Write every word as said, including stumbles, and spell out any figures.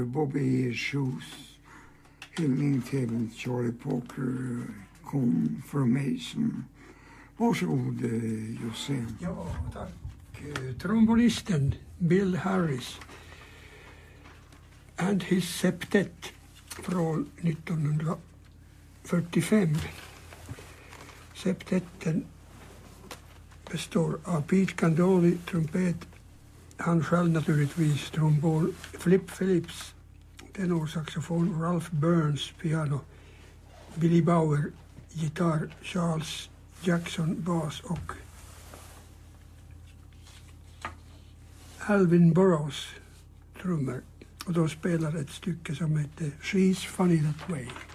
Bobby Shoes, hyllning till Charlie Parker, Confirmation. Varsågod, José. Ja, tack. Trombonisten Bill Harris and his septet från nittonhundrafyrtiofem. Septetten består av Pete Candoli, trumpet, han själv naturligtvis, trombon, Flip Phillips, tenorsaxofon, Ralph Burns, piano, Billy Bauer, gitarr, Charles Jackson, bas och Alvin Burroughs, trummor. Och de spelar ett stycke som heter She's Funny That Way.